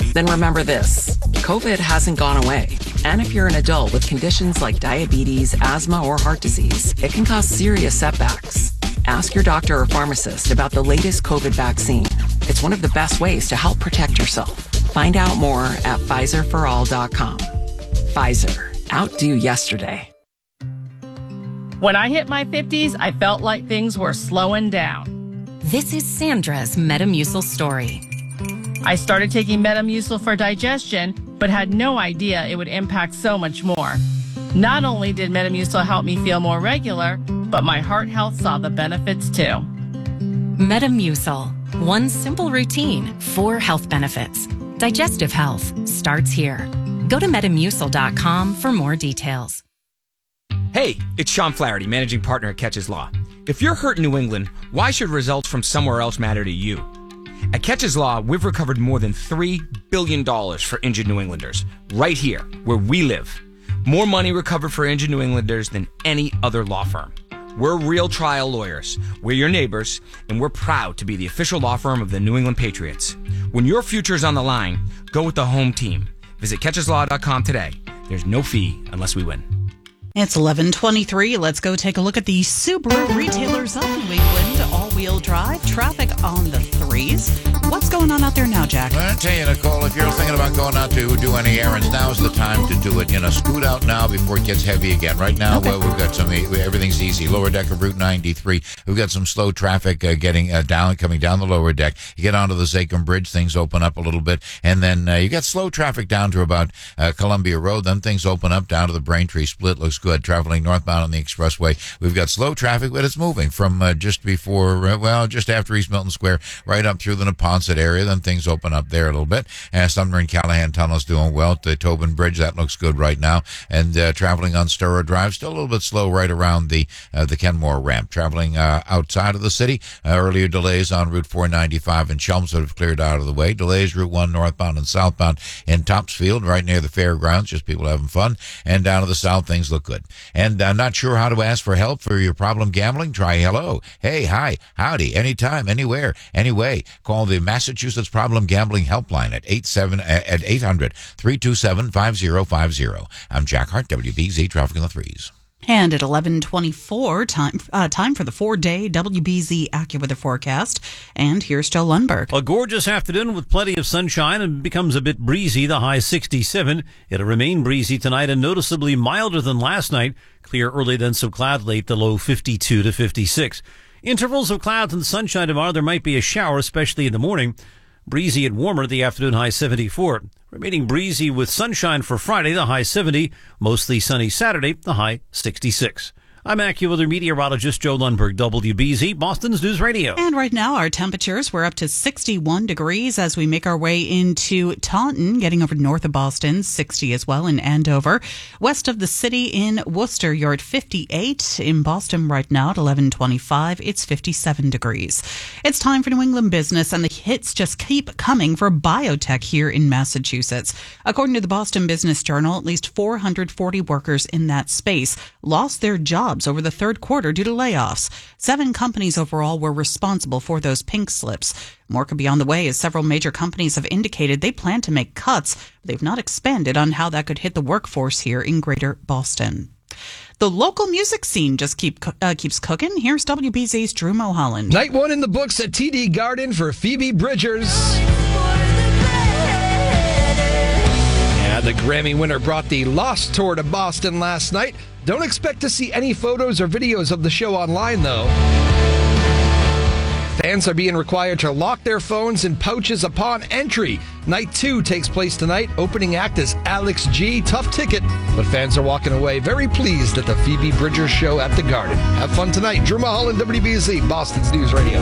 Then remember this, COVID hasn't gone away. And if you're an adult with conditions like diabetes, asthma, or heart disease, it can cause serious setbacks. Ask your doctor or pharmacist about the latest COVID vaccine. It's one of the best ways to help protect yourself. Find out more at PfizerForAll.com. Pfizer, outdo yesterday. When I hit my 50s, I felt like things were slowing down. This is Sandra's Metamucil story. I started taking Metamucil for digestion, but had no idea it would impact so much more. Not only did Metamucil help me feel more regular, but my heart health saw the benefits too. Metamucil. One simple routine, 4 health benefits. Digestive health starts here. Go to Metamucil.com for more details. Hey, it's Sean Flaherty, managing partner at Catches Law. If you're hurt in New England, why should results from somewhere else matter to you? At Catches Law, we've recovered more than $3 billion for injured New Englanders, right here, where we live. More money recovered for injured New Englanders than any other law firm. We're real trial lawyers. We're your neighbors, and we're proud to be the official law firm of the New England Patriots. When your future is on the line, go with the home team. Visit CatchesLaw.com today. There's no fee unless we win. It's 11:23. Let's go take a look at the Subaru retailers of New England. All-wheel drive, traffic on the 3s. What's going on out there now, Jack? Well, I tell you, Nicole, if you're thinking about going out to do any errands, now's the time to do it. Scoot out now before it gets heavy again. Right now, well, we've got everything's easy. Lower deck of Route 93. We've got some slow traffic coming down the lower deck. You get onto the Zachem Bridge, things open up a little bit, and then you got slow traffic down to about Columbia Road. Then things open up down to the Braintree Split. Looks good. Traveling northbound on the expressway, we've got slow traffic, but it's moving from just after East Milton Square, right up through the Neponset area. Then things open up there a little bit. Sumner and Callahan Tunnel's doing well. The Tobin Bridge, that looks good right now. And traveling on Sturrow Drive, still a little bit slow right around the Kenmore ramp. Traveling outside of the city, earlier delays on Route 495 and Chelmsford have cleared out of the way. Delays Route 1 northbound and southbound in Topsfield, right near the fairgrounds, just people having fun. And down to the south, things look good. And I'm not sure how to ask for help for your problem gambling? Try hello. Hey, hi, howdy, anytime, anywhere, anyway. Call the Massachusetts Problem Gambling Helpline at 800-327-5050. I'm Jack Hart, WBZ Traffic on the 3s. And at 11:24, time for the 4-day WBZ AccuWeather forecast. And here's Joe Lundberg. A gorgeous afternoon with plenty of sunshine and becomes a bit breezy, the high 67. It'll remain breezy tonight and noticeably milder than last night. Clear early, then some cloud late, the low 52 to 56. Intervals of clouds and sunshine tomorrow. There might be a shower, especially in the morning. Breezy and warmer, the afternoon high 74. Remaining breezy with sunshine for Friday, the high 70. Mostly sunny Saturday, the high 66. I'm AccuWeather meteorologist Joe Lundberg, WBZ, Boston's News Radio. And right now, our temperatures, we're up to 61 degrees as we make our way into Taunton, getting over north of Boston, 60 as well in Andover. West of the city in Worcester, you're at 58. In Boston right now at 11:25, it's 57 degrees. It's time for New England business, and the hits just keep coming for biotech here in Massachusetts. According to the Boston Business Journal, at least 440 workers in that space lost their jobs over the third quarter due to layoffs. 7 companies overall were responsible for those pink slips. More could be on the way as several major companies have indicated they plan to make cuts. They've not expanded on how that could hit the workforce here in Greater Boston. The local music scene just keeps cooking. Here's WBZ's Drew Mulholland. Night 1 in the books at TD Garden for Phoebe Bridgers. Yeah, the Grammy winner brought the Lost Tour to Boston last night. Don't expect to see any photos or videos of the show online, though. Fans are being required to lock their phones in pouches upon entry. Night 2 takes place tonight. Opening act is Alex G. Tough ticket, but fans are walking away very pleased at the Phoebe Bridgers show at the Garden. Have fun tonight. Drew Mulholland, WBZ, Boston's News Radio.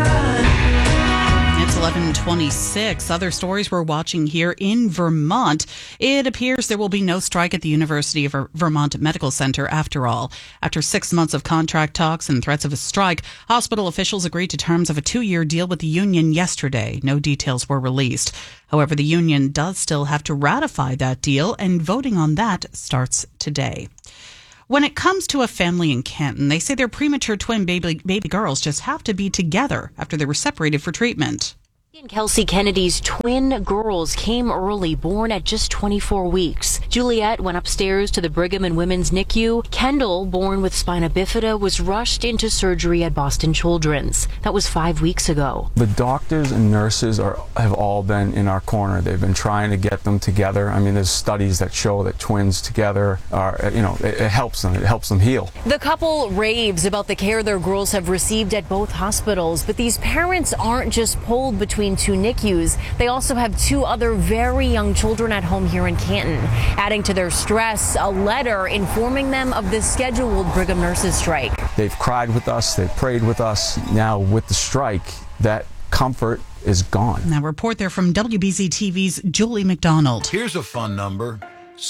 It's 11:26. Other stories we're watching here in Vermont. It appears there will be no strike at the University of Vermont Medical Center after all. After 6 months of contract talks and threats of a strike, hospital officials agreed to terms of a 2-year deal with the union yesterday. No details were released. However, the union does still have to ratify that deal, and voting on that starts today. When it comes to a family in Canton, they say their premature twin baby girls just have to be together after they were separated for treatment. Kelsey Kennedy's twin girls came early, born at just 24 weeks. Juliet went upstairs to the Brigham and Women's NICU. Kendall, born with spina bifida, was rushed into surgery at Boston Children's. That was 5 weeks ago. The doctors and nurses have all been in our corner. They've been trying to get them together. I mean, there's studies that show that twins together are, it helps them. It helps them heal. The couple raves about the care their girls have received at both hospitals, but these parents aren't just pulled between two NICUs. They also have two other very young children at home here in Canton. Adding to their stress, a letter informing them of the scheduled Brigham nurses strike. They've cried with us. They've prayed with us. Now with the strike, that comfort is gone. Now, report there from WBZ TV's Julie McDonald. Here's a fun number.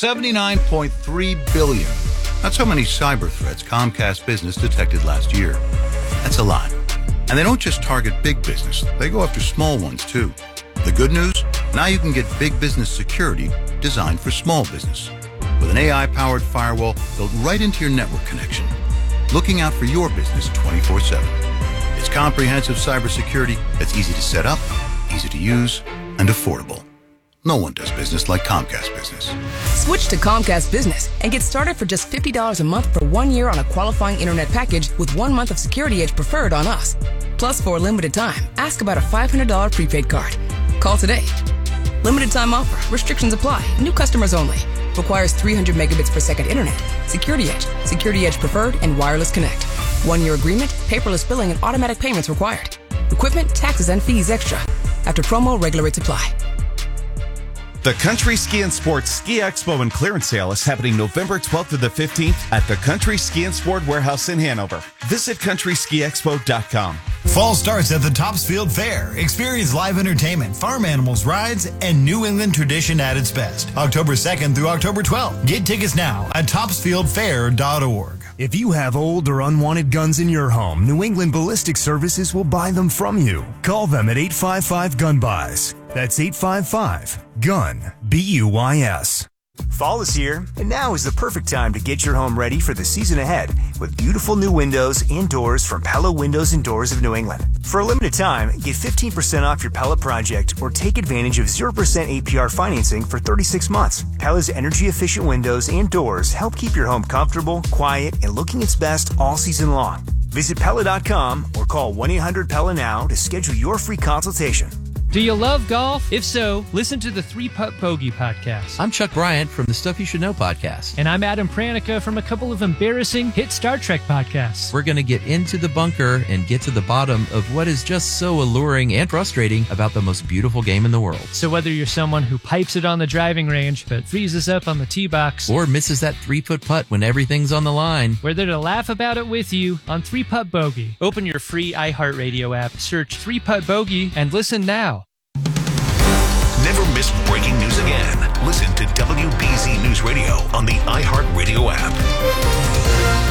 79.3 billion. That's how many cyber threats Comcast Business detected last year. That's a lot. And they don't just target big business. They go after small ones, too. The good news? Now you can get big business security designed for small business. With an AI-powered firewall built right into your network connection. Looking out for your business 24/7. It's comprehensive cybersecurity that's easy to set up, easy to use, and affordable. No one does business like Comcast Business. Switch to Comcast Business and get started for just $50 a month for 1 year on a qualifying internet package with 1 month of Security Edge Preferred on us. Plus, for a limited time, ask about a $500 prepaid card. Call today. Limited time offer. Restrictions apply. New customers only. Requires 300 megabits per second internet. Security Edge, Security Edge Preferred, and Wireless Connect. 1 year agreement, paperless billing, and automatic payments required. Equipment, taxes, and fees extra. After promo, regular rates apply. The Country Ski and Sports Ski Expo and Clearance Sale is happening November 12th to the 15th at the Country Ski and Sport Warehouse in Hanover. Visit countryskiexpo.com. Fall starts at the Topsfield Fair. Experience live entertainment, farm animals, rides, and New England tradition at its best. October 2nd through October 12th. Get tickets now at topsfieldfair.org. If you have old or unwanted guns in your home, New England Ballistic Services will buy them from you. Call them at 855-GUN-BUYS. That's 855-GUN, BUYS. Fall is here, and now is the perfect time to get your home ready for the season ahead with beautiful new windows and doors from Pella Windows and Doors of New England. For a limited time, get 15% off your Pella project or take advantage of 0% APR financing for 36 months. Pella's energy-efficient windows and doors help keep your home comfortable, quiet, and looking its best all season long. Visit Pella.com or call 1-800-PELLA now to schedule your free consultation. Do you love golf? If so, listen to the 3-Putt Bogey podcast. I'm Chuck Bryant from the Stuff You Should Know podcast. And I'm Adam Pranica from a couple of embarrassing hit Star Trek podcasts. We're going to get into the bunker and get to the bottom of what is just so alluring and frustrating about the most beautiful game in the world. So whether you're someone who pipes it on the driving range but freezes up on the tee box, or misses that 3-foot putt when everything's on the line, we're there to laugh about it with you on 3-Putt Bogey. Open your free iHeartRadio app, search 3-Putt Bogey, and listen now. Never miss breaking news again. Listen to WBZ News Radio on the iHeartRadio app.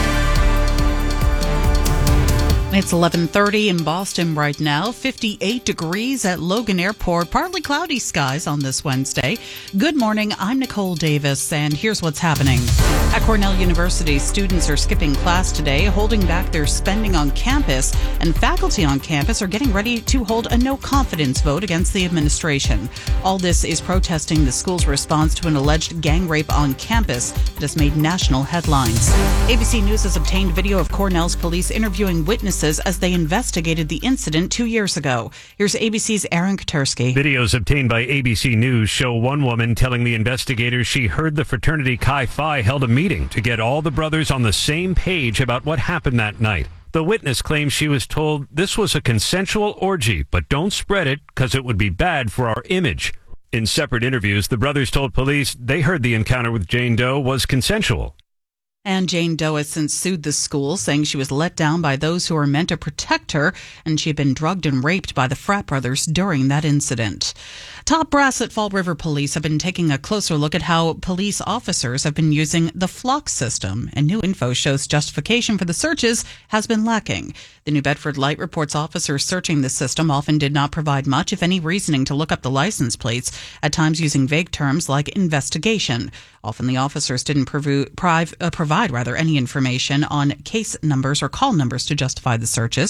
It's 11:30 in Boston right now. 58 degrees at Logan Airport. Partly cloudy skies on this Wednesday. Good morning. I'm Nicole Davis, and here's what's happening. At Cornell University, students are skipping class today, holding back their spending on campus, and faculty on campus are getting ready to hold a no-confidence vote against the administration. All this is protesting the school's response to an alleged gang rape on campus that has made national headlines. ABC News has obtained video of Cornell's police interviewing witnesses as they investigated the incident 2 years ago. Here's ABC's Aaron Katursky. Videos obtained by ABC News show one woman telling the investigators she heard the fraternity Chi Phi held a meeting to get all the brothers on the same page about what happened that night. The witness claims she was told this was a consensual orgy, but don't spread it because it would be bad for our image. In separate interviews, the brothers told police they heard the encounter with Jane Doe was consensual. And Jane Doe has since sued the school, saying she was let down by those who were meant to protect her, and she had been drugged and raped by the frat brothers during that incident. Top brass at Fall River Police have been taking a closer look at how police officers have been using the Flock system, and new info shows justification for the searches has been lacking. The New Bedford Light reports officers searching the system often did not provide much, if any, reasoning to look up the license plates, at times using vague terms like investigation. Often the officers didn't provide any information on case numbers or call numbers to justify the searches.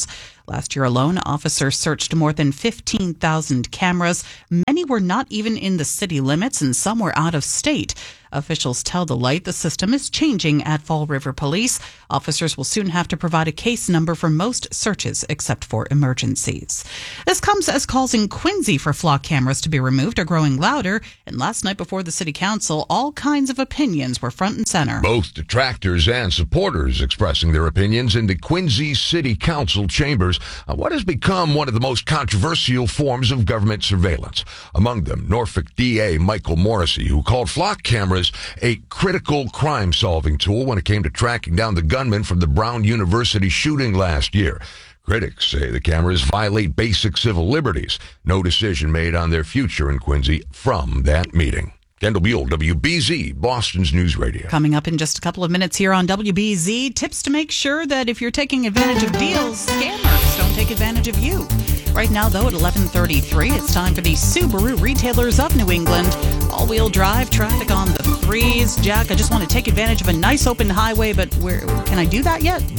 Last year alone, officers searched more than 15,000 cameras. Many were not even in the city limits, and some were out of state. Officials tell The Light the system is changing at Fall River Police. Officers will soon have to provide a case number for most searches except for emergencies. This comes as calls in Quincy for flock cameras to be removed are growing louder, and last night before the city council, all kinds of opinions were front and center. Both detractors and supporters expressing their opinions in the Quincy City Council chambers on what has become one of the most controversial forms of government surveillance. Among them, Norfolk DA Michael Morrissey, who called flock cameras a critical crime-solving tool when it came to tracking down the gunman from the Brown University shooting last year. Critics say the cameras violate basic civil liberties. No decision made on their future in Quincy from that meeting. Kendall Buell, WBZ, Boston's News Radio. Coming up in just a couple of minutes here on WBZ, tips to make sure that if you're taking advantage of deals, scammers don't take advantage of you. Right now, though, at 11:33, it's time for the Subaru Retailers of New England. All-wheel drive traffic on the threes. Jack, I just want to take advantage of a nice open highway, but can I do that yet?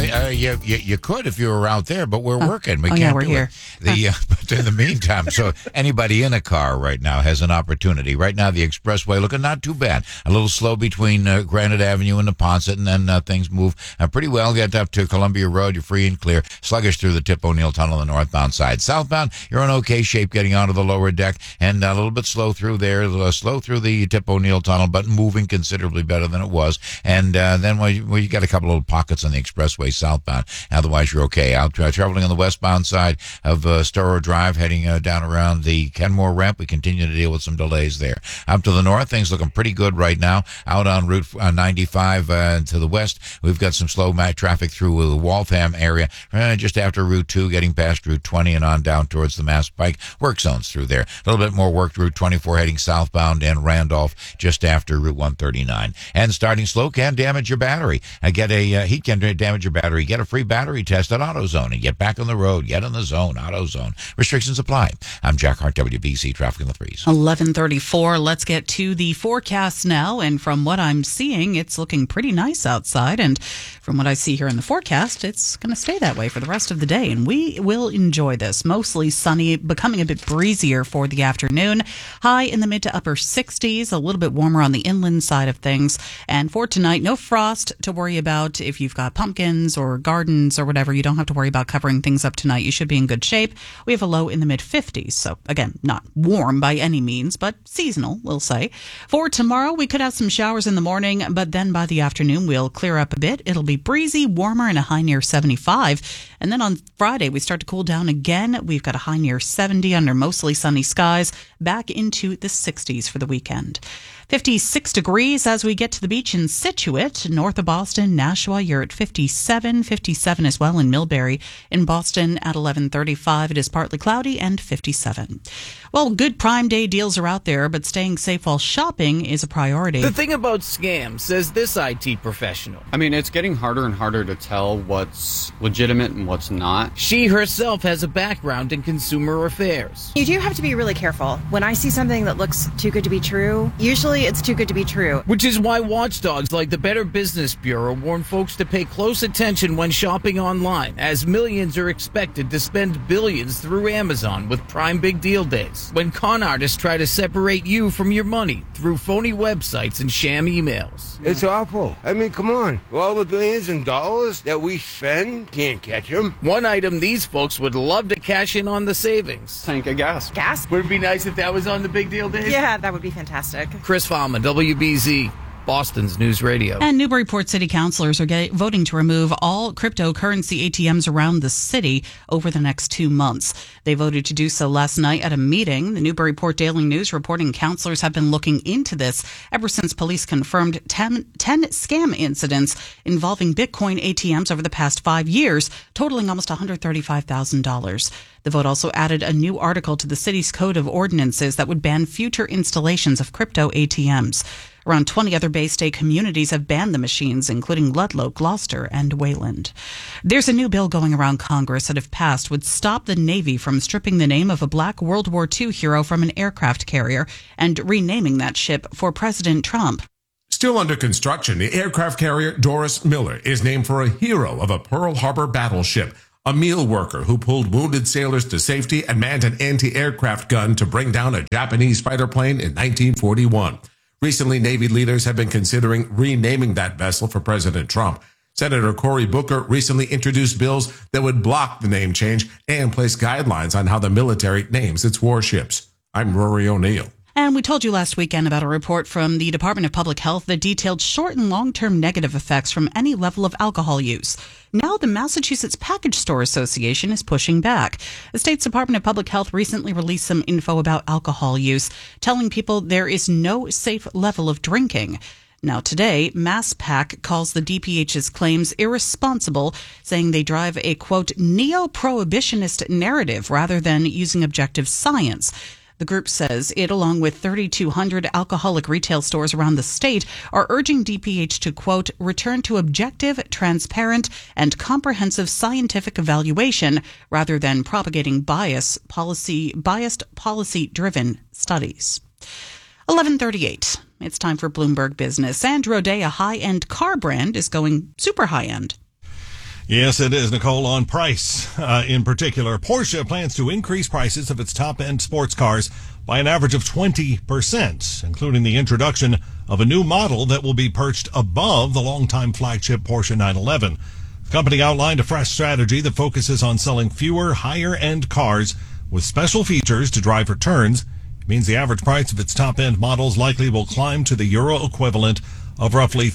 You could if you were out there, but we're working. We can't yeah, we're do here. But in the meantime, so anybody in a car right now has an opportunity. Right now, the expressway looking not too bad. A little slow between Granite Avenue and Neponset, and then things move pretty well. Get up to Columbia Road, you're free and clear. Sluggish through the Tip O'Neill Tunnel on the northbound side. Southbound, you're in okay shape getting onto the lower deck, and a little bit slow through there, slow through the Tip O'Neill Tunnel, but moving considerably better than it was. And then you got a couple little pockets on the expressway southbound. Otherwise, you're okay. Out traveling on the westbound side of Storrow Drive, heading down around the Kenmore ramp, we continue to deal with some delays there. Up to the north, things looking pretty good right now. Out on Route 95 to the west, we've got some slow traffic through the Waltham area, just after Route 2, getting past Route 20 and on down towards the Mass Pike. Work zones through there. A little bit more work Route 24 heading southbound and Randolph just after Route 139. And starting slow can damage your battery. Heat can damage your battery. Get a free battery test at AutoZone and get back on the road. Get in the zone. AutoZone. Restrictions apply. I'm Jack Hart, WBC Traffic in the Threes. 11:34. Let's get to the forecast now. And from what I'm seeing, it's looking pretty nice outside. And from what I see here in the forecast, it's going to stay that way for the rest of the day. And we will enjoy this. Mostly sunny, becoming a bit breezier for the afternoon. High in the mid to upper 60s, a little bit warmer on the inland side of things. And for tonight, no frost to worry about. If you've got pumpkins or gardens or whatever, you don't have to worry about covering things up tonight. You should be in good shape. We have a low in the mid 50s. So again, not warm by any means, but seasonal, we'll say. For tomorrow, we could have some showers in the morning, but then by the afternoon, we'll clear up a bit. It'll be breezy, warmer, and a high near 75. And then on Friday, we start to cool down again. We've got a high near 70 under mostly sunny skies, back into the 60s for the weekend. 56 degrees as we get to the beach in Scituate, north of Boston. Nashua, you're at 57 as well in Millbury. In Boston at 11:35, it is partly cloudy and 57. Well, good Prime Day deals are out there, but staying safe while shopping is a priority. The thing about scams, says this IT professional. I mean, it's getting harder and harder to tell what's legitimate and what's not. She herself has a background in consumer affairs. You do have to be really careful. When I see something that looks too good to be true, usually it's too good to be true. Which is why watchdogs like the Better Business Bureau warn folks to pay close attention when shopping online, as millions are expected to spend billions through Amazon with Prime Big Deal Days. When con artists try to separate you from your money through phony websites and sham emails. It's awful. I mean, come on. All the billions and dollars that we spend, can't catch them. One item these folks would love to cash in on the savings. Tank of gas. Gas? Would it be nice if that was on the Big Deal Days? Yeah, that would be fantastic. Chris Fallman, WBZ. Boston's News Radio. And Newburyport City councilors are voting to remove all cryptocurrency ATMs around the city over the next 2 months. They voted to do so last night at a meeting. The Newburyport Daily News reporting councilors have been looking into this ever since police confirmed 10 scam incidents involving Bitcoin ATMs over the past 5 years, totaling almost $135,000. The vote also added a new article to the city's code of ordinances that would ban future installations of crypto ATMs. Around 20 other Bay State communities have banned the machines, including Ludlow, Gloucester, and Wayland. There's a new bill going around Congress that, if passed, would stop the Navy from stripping the name of a black World War II hero from an aircraft carrier and renaming that ship for President Trump. Still under construction, the aircraft carrier Doris Miller is named for a hero of a Pearl Harbor battleship. a meal worker who pulled wounded sailors to safety and manned an anti-aircraft gun to bring down a Japanese fighter plane in 1941. Recently, Navy leaders have been considering renaming that vessel for President Trump. Senator Cory Booker recently introduced bills that would block the name change and place guidelines on how the military names its warships. I'm Rory O'Neill. And we told you last weekend about a report from the Department of Public Health that detailed short and long-term negative effects from any level of alcohol use. Now the Massachusetts Package Store Association is pushing back. The state's Department of Public Health recently released some info about alcohol use, telling people there is no safe level of drinking. Now today, MassPac calls the DPH's claims irresponsible, saying they drive a, quote, neo-prohibitionist narrative rather than using objective science. The group says it, along with 3,200 alcoholic retail stores around the state, are urging DPH to, quote, return to objective, transparent, and comprehensive scientific evaluation rather than propagating biased policy-driven studies. 11:38. It's time for Bloomberg Business. And Roday, a high-end car brand, is going super high-end. Yes, it is, Nicole, on price. In particular, Porsche plans to increase prices of its top-end sports cars by an average of 20%, including the introduction of a new model that will be perched above the longtime flagship Porsche 911. The company outlined a fresh strategy that focuses on selling fewer, higher-end cars with special features to drive returns. It means the average price of its top-end models likely will climb to the euro equivalent of roughly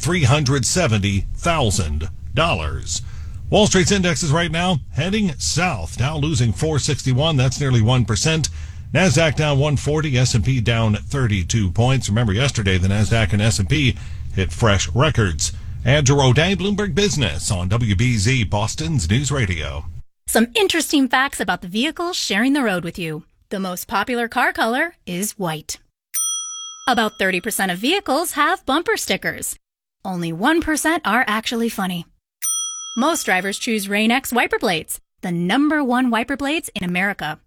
$370,000. Wall Street's indexes right now heading south. Dow losing 461. That's nearly 1%. NASDAQ down 140. S&P down 32 points. Remember, yesterday the NASDAQ and S&P hit fresh records. Andrew O'Day, Bloomberg Business on WBZ, Boston's News Radio. Some interesting facts about the vehicles sharing the road with you. The most popular car color is white. About 30% of vehicles have bumper stickers. Only 1% are actually funny. Most drivers choose Rain-X wiper blades, the #1 wiper blades in America.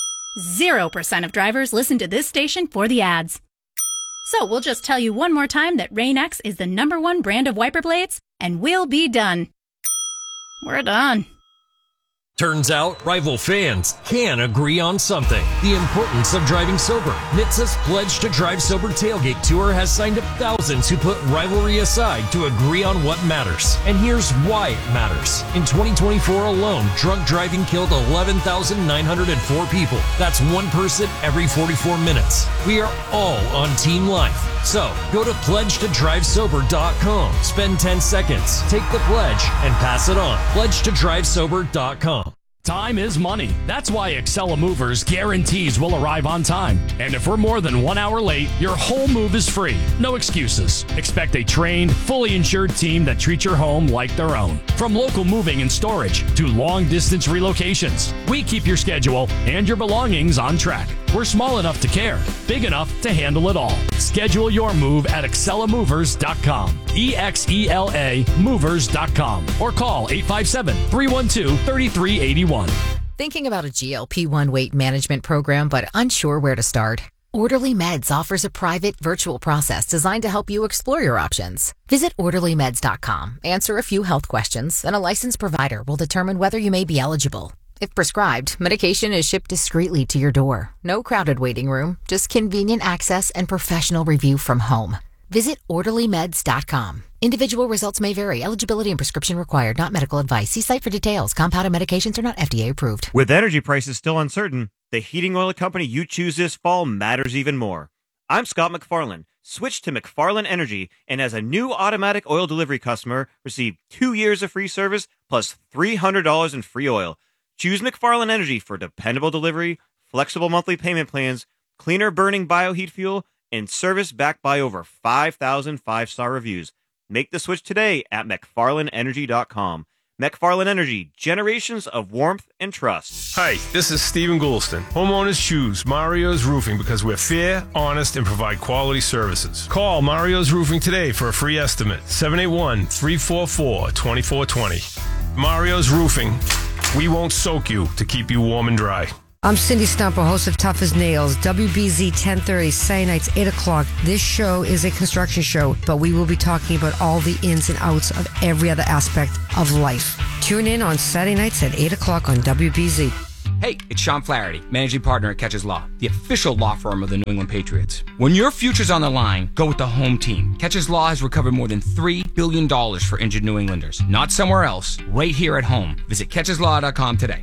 0% of drivers listen to this station for the ads. So we'll just tell you one more time that Rain-X is the #1 brand of wiper blades, and we'll be done. We're done. Turns out, rival fans can agree on something. The importance of driving sober. NHTSA's Pledge to Drive Sober Tailgate Tour has signed up thousands who put rivalry aside to agree on what matters. And here's why it matters. In 2024 alone, drunk driving killed 11,904 people. That's one person every 44 minutes. We are all on Team Life. So, go to pledgetodrivesober.com. Spend 10 seconds, take the pledge, and pass it on. Pledgetodrivesober.com. Time is money. That's why Excella Movers guarantees we'll arrive on time. And if we're more than 1 hour late, your whole move is free. No excuses. Expect a trained, fully insured team that treats your home like their own. From local moving and storage to long-distance relocations, we keep your schedule and your belongings on track. We're small enough to care, big enough to handle it all. Schedule your move at ExcellaMovers.com. EXELA Movers.com. Or call 857-312-3381. Thinking about a GLP-1 weight management program but unsure where to start? Orderly Meds offers a private, virtual process designed to help you explore your options. Visit OrderlyMeds.com, answer a few health questions, and a licensed provider will determine whether you may be eligible. If prescribed, medication is shipped discreetly to your door. No crowded waiting room, just convenient access and professional review from home. Visit OrderlyMeds.com. Individual results may vary. Eligibility and prescription required. Not medical advice. See site for details. Compounded medications are not FDA approved. With energy prices still uncertain, the heating oil company you choose this fall matters even more. I'm Scott McFarland. Switch to McFarland Energy, and as a new automatic oil delivery customer, receive 2 years of free service plus $300 in free oil. Choose McFarland Energy for dependable delivery, flexible monthly payment plans, cleaner burning bioheat fuel, and service backed by over 5,000 five-star reviews. Make the switch today at McFarlandEnergy.com. McFarland Energy, generations of warmth and trust. Hi, this is Stephen Goulston. Homeowners choose Mario's Roofing because we're fair, honest, and provide quality services. Call Mario's Roofing today for a free estimate. 781-344-2420. Mario's Roofing. We won't soak you to keep you warm and dry. I'm Cindy Stumper, host of Tough as Nails, WBZ 1030, Saturday nights, 8 o'clock. This show is a construction show, but we will be talking about all the ins and outs of every other aspect of life. Tune in on Saturday nights at 8 o'clock on WBZ. Hey, it's Sean Flaherty, managing partner at Catches Law, the official law firm of the New England Patriots. When your future's on the line, go with the home team. Catches Law has recovered more than $3 billion for injured New Englanders. Not somewhere else, right here at home. Visit catcheslaw.com today.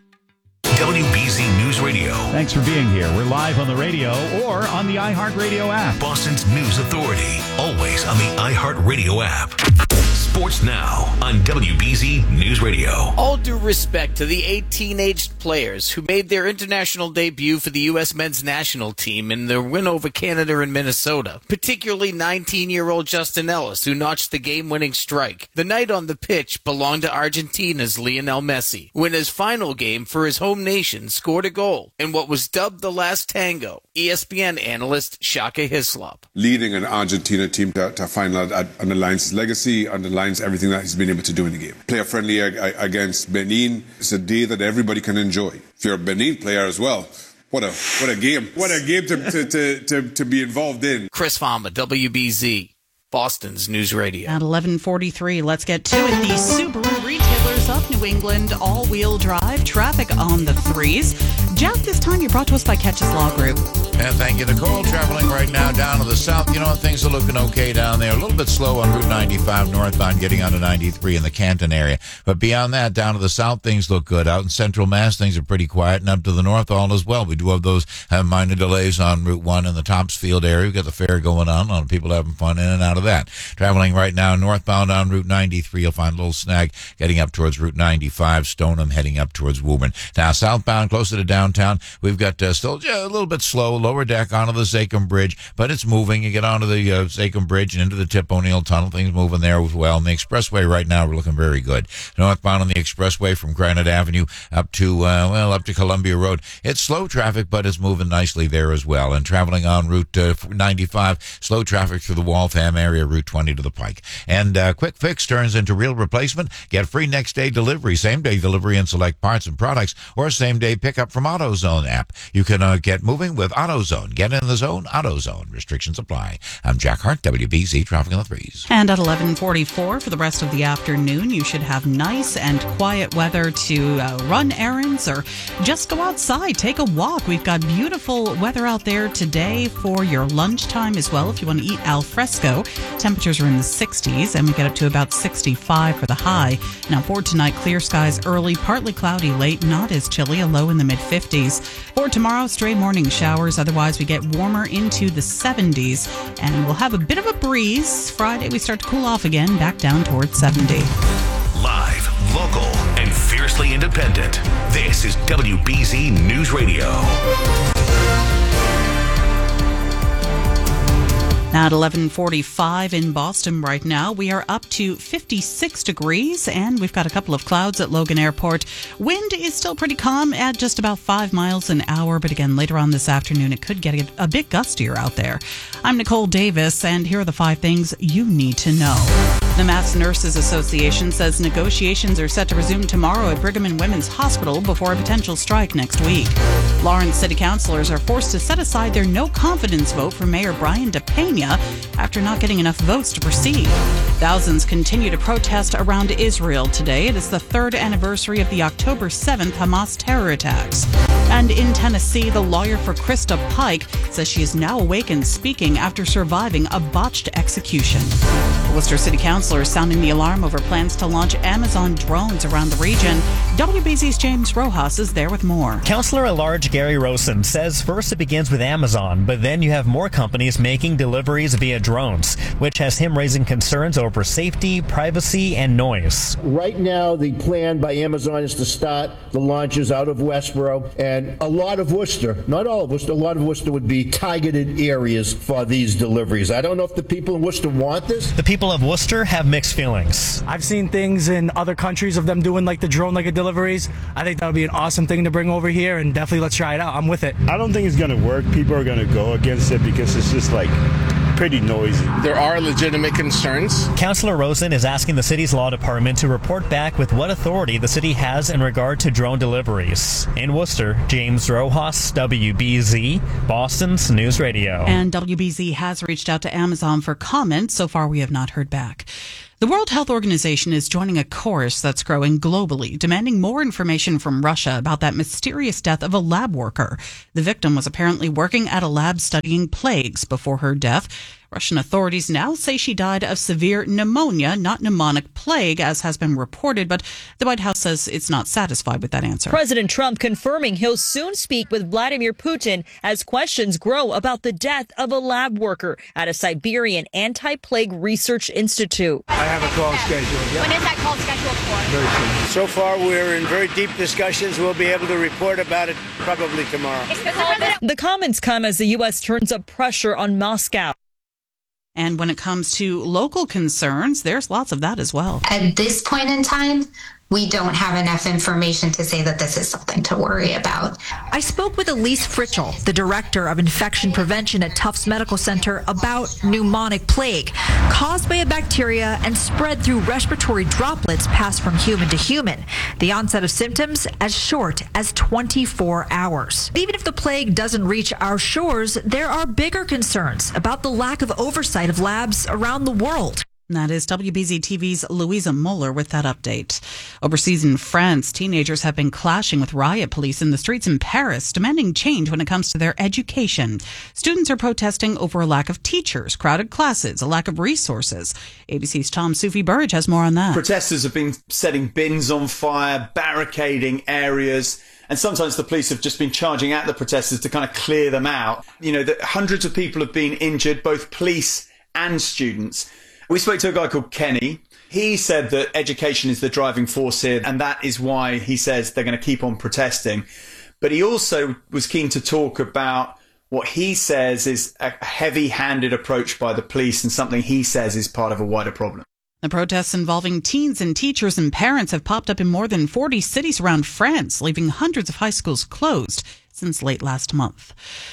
WBZ News Radio. Thanks for being here. We're live on the radio or on the iHeartRadio app. Boston's News Authority. Always on the iHeartRadio app. Sports Now on WBZ News Radio. All due respect to the 8 teenaged players who made their international debut for the U.S. men's national team in their win over Canada and Minnesota, particularly 19-year-old Justin Ellis, who notched the game-winning strike. The night on the pitch belonged to Argentina's Lionel Messi, who in his final game for his home nation scored a goal in what was dubbed the last tango. ESPN analyst Shaka Hislop. Leading an Argentina team to final underlines his legacy, underlines everything that he's been able to do in the game. Player friendly against Benin. It's a day that everybody can enjoy. If you're a Benin player as well, what a game! What a game to be involved in. Chris Farmer, WBZ, Boston's News Radio. At 11:43, let's get to it. The Subaru retailers of New England, all-wheel drive, traffic on the threes. Jack, this time you're brought to us by Catches Law Group. And thank you, Nicole. Traveling right now down to the south. You know, things are looking okay down there. A little bit slow on Route 95 northbound, getting onto 93 in the Canton area. But beyond that, down to the south, things look good. Out in Central Mass, things are pretty quiet. And up to the north, all as well. We do have those minor delays on Route 1 in the Topsfield area. We've got the fair going on. A lot of people having fun in and out of that. Traveling right now northbound on Route 93, you'll find a little snag getting up towards Route 95. Stoneham heading up towards Woburn. Now, southbound, closer to downtown, we've got still a little bit slow. Lower deck onto the Zachem Bridge, but it's moving. You get onto the Zachem Bridge and into the Tip O'Neill Tunnel. Things moving there as well. And the expressway right now, we're looking very good. Northbound on the expressway from Granite Avenue up to Columbia Road. It's slow traffic, but it's moving nicely there as well. And traveling on Route 95, slow traffic through the Waltham area, Route 20 to the Pike. And Quick Fix turns into real replacement. Get free next day delivery, same day delivery in select parts and products, or same day pickup from AutoZone app. You can get moving with AutoZone. Get in the zone, AutoZone. Restrictions apply. I'm Jack Hart, WBZ, traffic on the threes. And at 11:44 for the rest of the afternoon, you should have nice and quiet weather to run errands or just go outside, take a walk. We've got beautiful weather out there today for your lunchtime as well. If you want to eat al fresco, temperatures are in the 60s and we get up to about 65 for the high. Now for tonight, clear skies early, partly cloudy late, not as chilly, a low in the mid-50s. For tomorrow, stray morning showers. Otherwise, we get warmer into the 70s and we'll have a bit of a breeze. Friday, we start to cool off again, back down towards 70. Live, local, and fiercely independent. This is WBZ News Radio. At 11:45 in Boston right now, we are up to 56 degrees, and we've got a couple of clouds at Logan Airport. Wind is still pretty calm at just about 5 miles an hour, but again, later on this afternoon, it could get a bit gustier out there. I'm Nicole Davis, and here are the 5 things you need to know. The Mass Nurses Association says negotiations are set to resume tomorrow at Brigham and Women's Hospital before a potential strike next week. Lawrence City Councilors are forced to set aside their no-confidence vote for Mayor Brian DePena after not getting enough votes to proceed. Thousands continue to protest around Israel today. It is the 3rd anniversary of the October 7th Hamas terror attacks. And in Tennessee, the lawyer for Krista Pike says she is now awake and speaking after surviving a botched execution. Worcester City Councilors sounding the alarm over plans to launch Amazon drones around the region. WBZ's James Rojas is there with more. Councilor-at-Large Gary Rosen says first it begins with Amazon, but then you have more companies making deliveries via drones, which has him raising concerns over safety, privacy, and noise. Right now, the plan by Amazon is to start the launches out of Westboro, and a lot of Worcester, not all of Worcester, a lot of Worcester would be targeted areas for these deliveries. I don't know if the people in Worcester want this. The people of Worcester have mixed feelings. I've seen things in other countries of them doing like the drone deliveries. I think that would be an awesome thing to bring over here, and definitely let's try it out. I'm with it. I don't think it's going to work. People are going to go against it because it's just like pretty noisy. There are legitimate concerns. Councilor Rosen is asking the city's law department to report back with what authority the city has in regard to drone deliveries. In Worcester, James Rojas, WBZ, Boston's News Radio. And WBZ has reached out to Amazon for comment. So far, we have not heard back. The World Health Organization is joining a chorus that's growing globally, demanding more information from Russia about that mysterious death of a lab worker. The victim was apparently working at a lab studying plagues before her death. Russian authorities now say she died of severe pneumonia, not pneumonic plague, as has been reported, but the White House says it's not satisfied with that answer. President Trump confirming he'll soon speak with Vladimir Putin as questions grow about the death of a lab worker at a Siberian anti-plague research institute. I have a call scheduled. Yeah. When is that call scheduled for? Very soon. So far, we're in very deep discussions. We'll be able to report about it probably tomorrow. The comments come as the U.S. turns up pressure on Moscow. And when it comes to local concerns, there's lots of that as well. At this point in time, we don't have enough information to say that this is something to worry about. I spoke with Elise Fritchell, the director of infection prevention at Tufts Medical Center, about pneumonic plague, caused by a bacteria and spread through respiratory droplets passed from human to human. The onset of symptoms as short as 24 hours. Even if the plague doesn't reach our shores, there are bigger concerns about the lack of oversight of labs around the world. And that is WBZ TV's Louisa Muller with that update. Overseas in France, teenagers have been clashing with riot police in the streets in Paris, demanding change when it comes to their education. Students are protesting over a lack of teachers, crowded classes, a lack of resources. ABC's Tom Sufi Burridge has more on that. Protesters have been setting bins on fire, barricading areas, and sometimes the police have just been charging at the protesters to kind of clear them out. You know, hundreds of people have been injured, both police and students. We spoke to a guy called Kenny. He said that education is the driving force here, and that is why he says they're going to keep on protesting. But he also was keen to talk about what he says is a heavy-handed approach by the police and something he says is part of a wider problem. The protests involving teens and teachers and parents have popped up in more than 40 cities around France, leaving hundreds of high schools closed since late last month.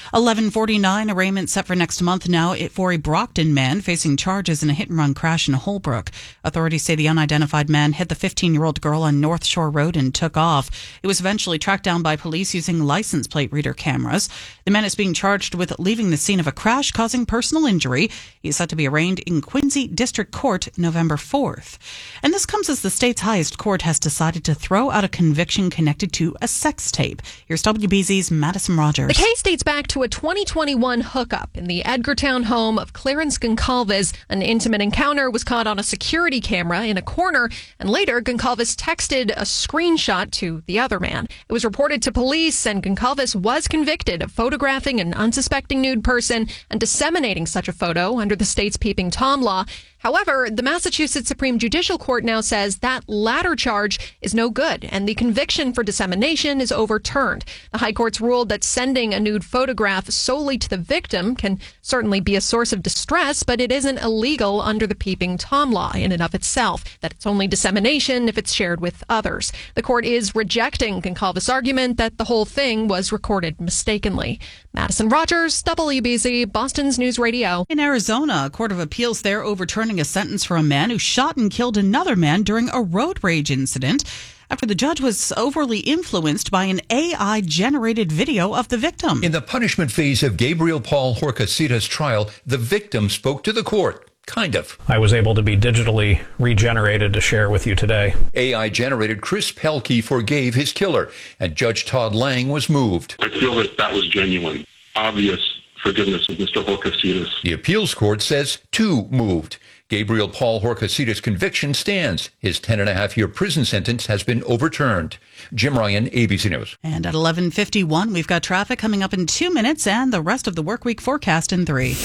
11:49, arraignment set for next month now for a Brockton man facing charges in a hit-and-run crash in Holbrook. Authorities say the unidentified man hit the 15-year-old girl on North Shore Road and took off. It was eventually tracked down by police using license plate reader cameras. The man is being charged with leaving the scene of a crash causing personal injury. He is set to be arraigned in Quincy District Court November 4th. And this comes as the state's highest court has decided to throw out a conviction connected to a sex tape. Here's WBZ's Madison Rogers. The case dates back to a 2021 hookup in the Edgartown home of Clarence Goncalves. An intimate encounter was caught on a security camera in a corner, and later Goncalves texted a screenshot to the other man. It was reported to police, and Goncalves was convicted of photographing an unsuspecting nude person and disseminating such a photo under the state's Peeping Tom law. However, the Massachusetts Supreme Judicial Court now says that latter charge is no good, and the conviction for dissemination is overturned. The High Court's ruled that sending a nude photograph solely to the victim can certainly be a source of distress, but it isn't illegal under the Peeping Tom law in and of itself, that it's only dissemination if it's shared with others. The court is rejecting Goncalves' argument that the whole thing was recorded mistakenly. Madison Rogers, WBZ, Boston's News Radio. In Arizona, a court of appeals there overturning a sentence for a man who shot and killed another man during a road rage incident after the judge was overly influenced by an AI-generated video of the victim. In the punishment phase of Gabriel Paul Horcasitas' trial, the victim spoke to the court. Kind of. I was able to be digitally regenerated to share with you today. AI-generated Chris Pelkey forgave his killer, and Judge Todd Lang was moved. I feel that was genuine, obvious forgiveness of Mr. Horcasitas. The appeals court says two moved. Gabriel Paul Horcasitas' conviction stands. His 10.5-year prison sentence has been overturned. Jim Ryan, ABC News. And at 11:51, we've got traffic coming up in 2 minutes and the rest of the workweek forecast in 3.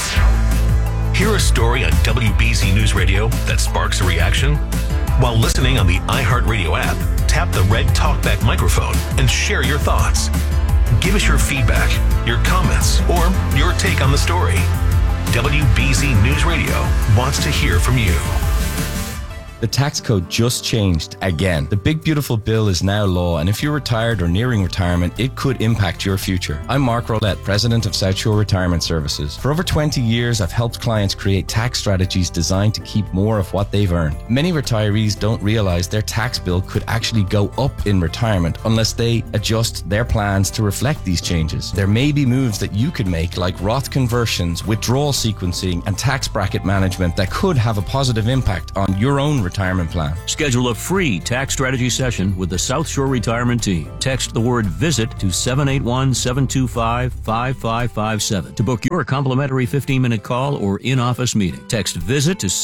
Hear a story on WBZ News Radio that sparks a reaction? While listening on the iHeartRadio app, tap the red TalkBack microphone and share your thoughts. Give us your feedback, your comments, or your take on the story. WBZ News Radio wants to hear from you. The tax code just changed again. The big beautiful bill is now law, and if you're retired or nearing retirement, it could impact your future. I'm Mark Rolette, President of South Shore Retirement Services. For over 20 years, I've helped clients create tax strategies designed to keep more of what they've earned. Many retirees don't realize their tax bill could actually go up in retirement unless they adjust their plans to reflect these changes. There may be moves that you could make, like Roth conversions, withdrawal sequencing, and tax bracket management that could have a positive impact on your own retirement plan. Schedule a free tax strategy session with the South Shore Retirement Team. Text the word VISIT to 781-725-5557 to book your complimentary 15-minute call or in-office meeting. Text VISIT to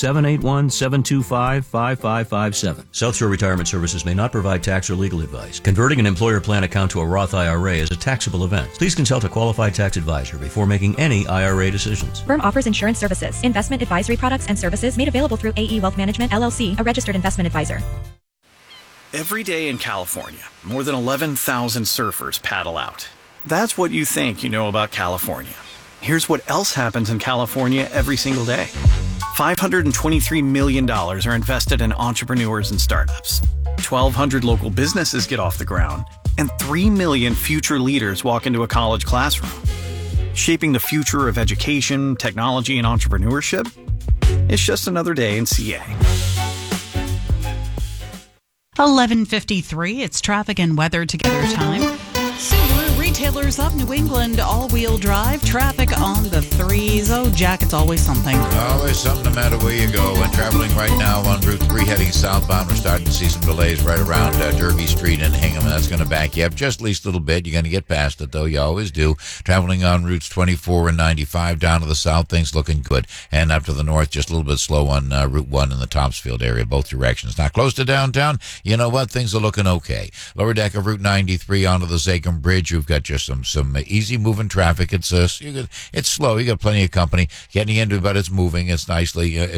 781-725-5557. South Shore Retirement Services may not provide tax or legal advice. Converting an employer plan account to a Roth IRA is a taxable event. Please consult a qualified tax advisor before making any IRA decisions. Firm offers insurance services, investment advisory products and services made available through AE Wealth Management, LLC, a registered investment advisor. Every day in California, more than 11,000 surfers paddle out. That's what you think you know about California. Here's what else happens in California every single day. $523 million are invested in entrepreneurs and startups. 1,200 local businesses get off the ground, and 3 million future leaders walk into a college classroom. Shaping the future of education, technology, and entrepreneurship? It's just another day in CA. 11:53. It's traffic and weather together time. Subaru Retailers of New England, all-wheel drive, traffic on the threes. Oh, Jack, it's always something. Always something no matter where you go. And traveling right now on Route 3 heading southbound, we're starting to see some delays right around Derby Street and Hingham, and that's going to back you up just at least a little bit. You're going to get past it, though. You always do. Traveling on routes 24 and 95 down to the south, things looking good. And up to the north, just a little bit slow on Route 1 in the Topsfield area, both directions. Not close to downtown. You know what? Things are looking okay. Lower deck of Route 93 onto the Zakim Bridge. You've got just some easy moving traffic. It's slow. You got plenty of company getting into it, but it's moving. It's nice.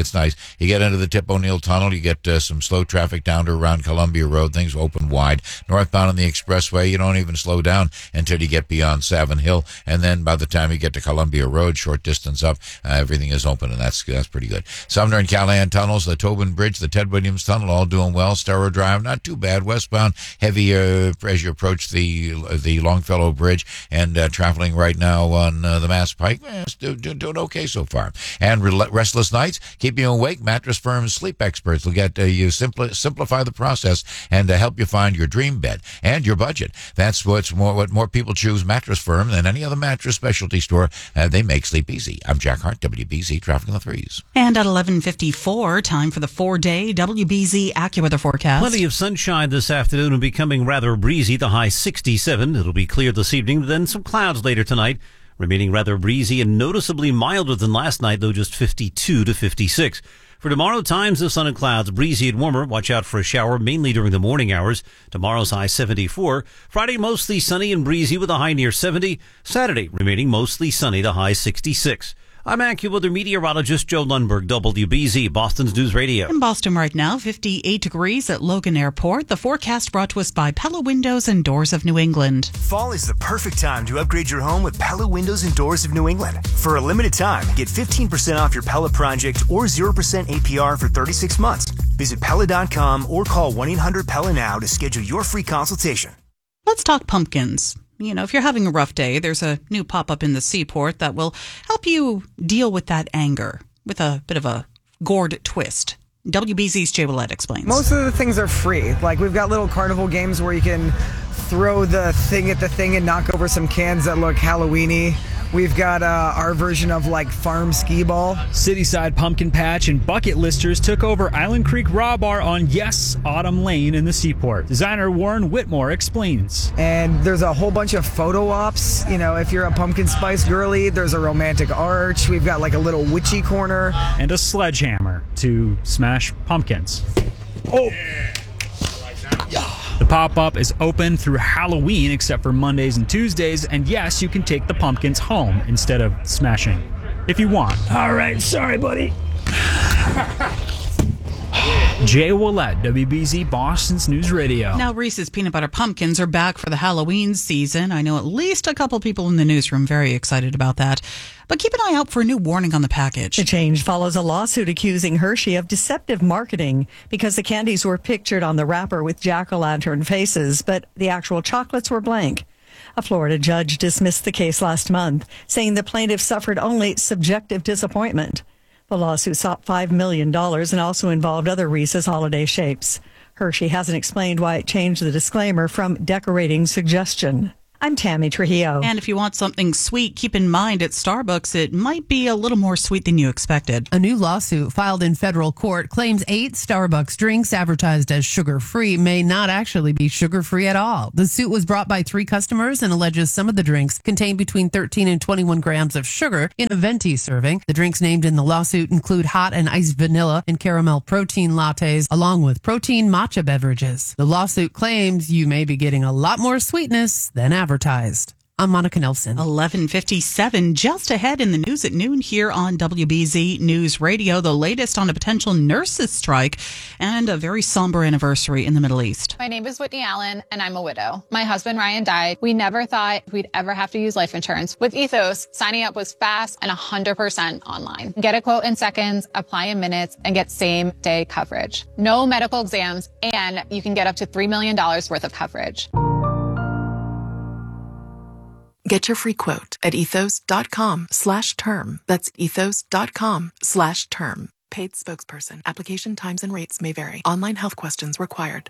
You get into the Tip O'Neill Tunnel. You get some slow traffic down to around Columbia Road. Things open wide. Northbound on the expressway, you don't even slow down until you get beyond Savin Hill, and then by the time you get to Columbia Road, short distance up, everything is open, and that's pretty good. Sumner and Callahan tunnels, the Tobin Bridge, the Ted Williams Tunnel, all doing well. Starrow Drive, not too bad. Westbound, heavy as you approach the Longfellow Bridge, and traveling right now on the Mass Pike, doing okay so far. And restless nights, keep you awake. Mattress Firm's sleep experts will get you simplify the process and help you find your dream bed and your budget. That's what more people choose Mattress Firm than any other mattress specialty store. They make sleep easy. I'm Jack Hart, WBZ Traffic on the Threes. And at 11:54, time for the 4-day WBZ AccuWeather forecast. Plenty of sunshine this afternoon and becoming rather breezy. The high 67. It'll be clear this evening, then some clouds later tonight, remaining rather breezy and noticeably milder than last night, though just 52 to 56. For tomorrow, times of sun and clouds, breezy and warmer. Watch out for a shower, mainly during the morning hours. Tomorrow's high 74. Friday, mostly sunny and breezy with a high near 70. Saturday, remaining mostly sunny, the high 66. I'm AccuWeather meteorologist Joe Lundberg, WBZ, Boston's News Radio. In Boston right now, 58 degrees at Logan Airport. The forecast brought to us by Pella Windows and Doors of New England. Fall is the perfect time to upgrade your home with Pella Windows and Doors of New England. For a limited time, get 15% off your Pella project or 0% APR for 36 months. Visit Pella.com or call 1-800-PELLA now to schedule your free consultation. Let's talk pumpkins. You know, if you're having a rough day, there's a new pop-up in the Seaport that will help you deal with that anger with a bit of a gourd twist. WBZ's Jay Willett explains. Most of the things are free. Like, we've got little carnival games where you can throw the thing at the thing and knock over some cans that look Halloween-y. We've got our version of like farm skee ball. Cityside Pumpkin Patch and bucket listers took over Island Creek Raw Bar on Autumn Lane in the Seaport. Designer Warren Whitmore explains. And there's a whole bunch of photo ops. You know, if you're a pumpkin spice girly, there's a romantic arch. We've got like a little witchy corner. And a sledgehammer to smash pumpkins. Oh! The pop-up is open through Halloween except for Mondays and Tuesdays, and yes, you can take the pumpkins home instead of smashing, if you want. All right, sorry, buddy. Jay Willett, WBZ Boston's News Radio. Now, Reese's Peanut Butter Pumpkins are back for the Halloween season. I know at least a couple people in the newsroom very excited about that. But keep an eye out for a new warning on the package. The change follows a lawsuit accusing Hershey of deceptive marketing because the candies were pictured on the wrapper with jack-o'-lantern faces, but the actual chocolates were blank. A Florida judge dismissed the case last month, saying the plaintiff suffered only subjective disappointment. The lawsuit sought $5 million and also involved other Reese's holiday shapes. Hershey hasn't explained why it changed the disclaimer from decorating suggestion. I'm Tammy Trujillo. And if you want something sweet, keep in mind at Starbucks, it might be a little more sweet than you expected. A new lawsuit filed in federal court claims 8 Starbucks drinks advertised as sugar-free may not actually be sugar-free at all. The suit was brought by 3 customers and alleges some of the drinks contain between 13 and 21 grams of sugar in a venti serving. The drinks named in the lawsuit include hot and iced vanilla and caramel protein lattes, along with protein matcha beverages. The lawsuit claims you may be getting a lot more sweetness than advertised. I'm Monica Nelson. 11:57, just ahead in the news at noon here on WBZ News Radio. The latest on a potential nurses' strike and a very somber anniversary in the Middle East. My name is Whitney Allen, and I'm a widow. My husband, Ryan, died. We never thought we'd ever have to use life insurance. With Ethos, signing up was fast and 100% online. Get a quote in seconds, apply in minutes, and get same-day coverage. No medical exams, and you can get up to $3 million worth of coverage. Get your free quote at ethos.com/term. That's ethos.com/term. Paid spokesperson. Application times and rates may vary. Online health questions required.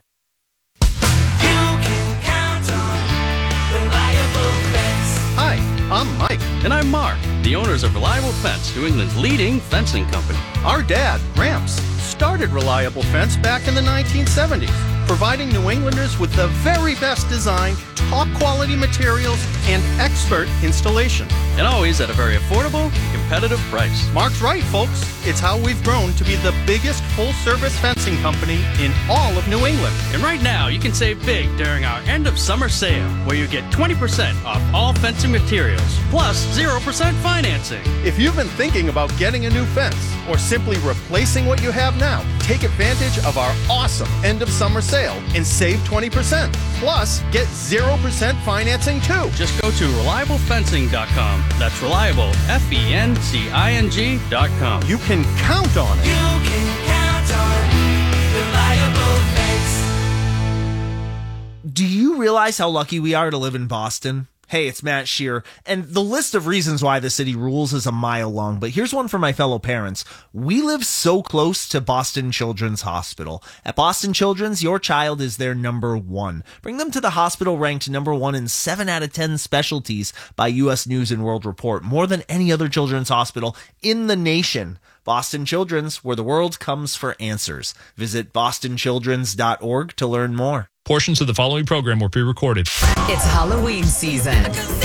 Hi, I'm Mike. And I'm Mark, the owners of Reliable Fence, New England's leading fencing company. Our dad, Gramps, started Reliable Fence back in the 1970s, providing New Englanders with the very best design, top quality materials, and expert installation. And always at a very affordable, competitive price. Mark's right, folks. It's how we've grown to be the biggest full-service fencing company in all of New England. And right now, you can save big during our end of summer sale, where you get 20% off all fencing materials, plus 0% financing. If you've been thinking about getting a new fence or simply replacing what you have now, take advantage of our awesome end of summer sale and save 20%. Plus, get 0% financing too. Just go to ReliableFencing.com. That's reliable, FENCING.com. You can count on it. You can count on Reliable Fence. Do you realize how lucky we are to live in Boston? Hey, it's Matt Shear, and the list of reasons why the city rules is a mile long, but here's one for my fellow parents. We live so close to Boston Children's Hospital. At Boston Children's, your child is their number one. Bring them to the hospital ranked number one in 7 out of 10 specialties by U.S. News & World Report, more than any other children's hospital in the nation. Boston Children's, where the world comes for answers. Visit bostonchildrens.org to learn more. Portions of the following program were pre-recorded. It's Halloween season.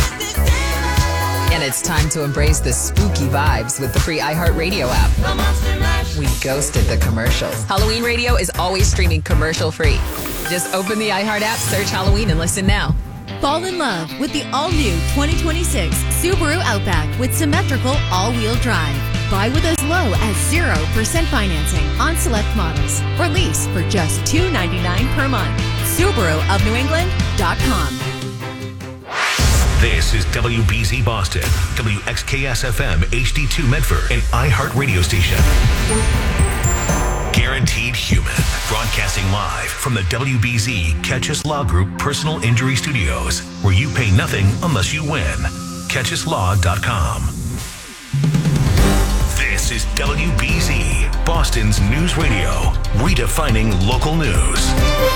And it's time to embrace the spooky vibes with the free iHeartRadio app. We ghosted the commercials. Halloween Radio is always streaming commercial-free. Just open the iHeart app, search Halloween, and listen now. Fall in love with the all-new 2026 Subaru Outback with symmetrical all-wheel drive. Buy with as low as 0% financing on select models. Or lease for just $299 per month. SubaruofNewEngland.com. This is WBZ Boston, WXKS-FM HD2 Medford, an iHeart radio station. Guaranteed Human, broadcasting live from the WBZ Catchus Law Group Personal Injury Studios, where you pay nothing unless you win. CatchusLaw.com. This is WBZ, Boston's news radio, redefining local news.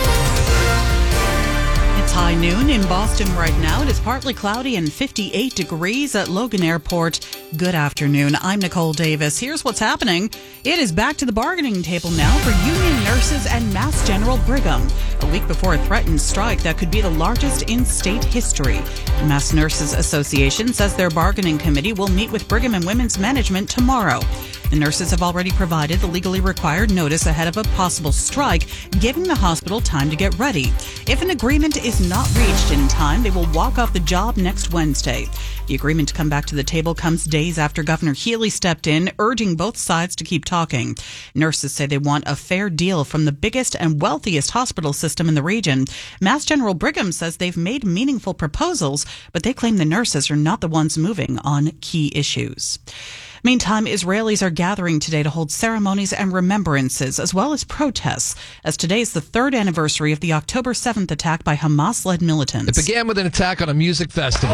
It's high noon in Boston right now. It is partly cloudy and 58 degrees at Logan Airport. Good afternoon. I'm Nicole Davis. Here's what's happening. It is back to the bargaining table now for union nurses and Mass General Brigham. A week before a threatened strike that could be the largest in state history. The Mass Nurses Association says their bargaining committee will meet with Brigham and Women's management tomorrow. The nurses have already provided the legally required notice ahead of a possible strike, giving the hospital time to get ready. If an agreement is not reached in time, they will walk off the job next Wednesday. The agreement to come back to the table comes days after Governor Healy stepped in, urging both sides to keep talking. Nurses say they want a fair deal from the biggest and wealthiest hospital system in the region. Mass General Brigham says they've made meaningful proposals, but they claim the nurses are not the ones moving on key issues. Meantime, Israelis are gathering today to hold ceremonies and remembrances, as well as protests, as today is the third anniversary of the October 7th attack by Hamas-led militants. It began with an attack on a music festival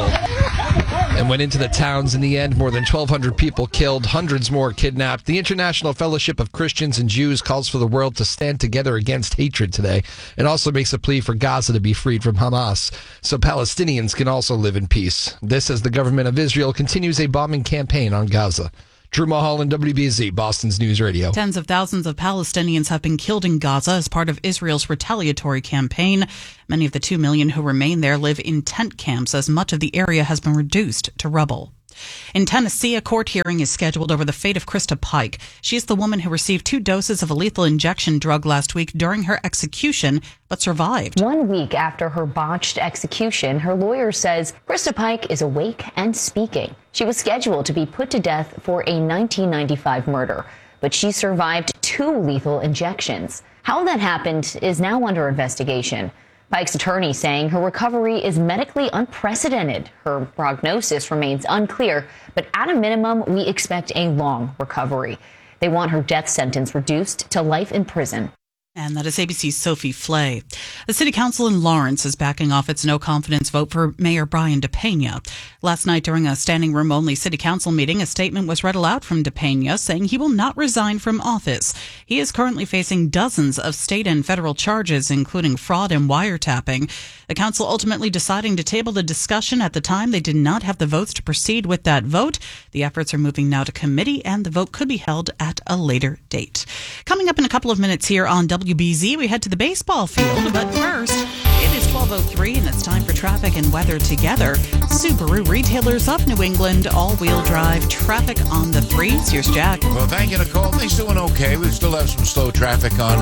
and went into the towns. In the end, more than 1,200 people killed, hundreds more kidnapped. The International Fellowship of Christians and Jews calls for the world to stand together against hatred today. It also makes a plea for Gaza to be freed from Hamas, so Palestinians can also live in peace. This as the government of Israel continues a bombing campaign on Gaza. Drew Mulholland, WBZ, Boston's News Radio. Tens of thousands of Palestinians have been killed in Gaza as part of Israel's retaliatory campaign. Many of the 2 million who remain there live in tent camps as much of the area has been reduced to rubble. In Tennessee, a court hearing is scheduled over the fate of Krista Pike. She is the woman who received 2 doses of a lethal injection drug last week during her execution, but survived. 1 week after her botched execution, her lawyer says Krista Pike is awake and speaking. She was scheduled to be put to death for a 1995 murder, but she survived 2 lethal injections. How that happened is now under investigation. Pike's attorney saying her recovery is medically unprecedented. Her prognosis remains unclear, but at a minimum, we expect a long recovery. They want her death sentence reduced to life in prison. And that is ABC's Sophie Flay. The city council in Lawrence is backing off its no confidence vote for Mayor Brian DePena. Last night during a standing room only city council meeting, a statement was read aloud from DePena saying he will not resign from office. He is currently facing dozens of state and federal charges, including fraud and wiretapping. The council ultimately deciding to table the discussion. At the time, they did not have the votes to proceed with that vote. The efforts are moving now to committee, and the vote could be held at a later date. Coming up in a couple of minutes here on WBZ, we head to the baseball field, but first, it is 12:03 and it's time for traffic and weather together. Subaru retailers of New England, all-wheel drive, traffic on the 3s. Here's Jack. Well, thank you, Nicole. Things doing okay. We still have some slow traffic on,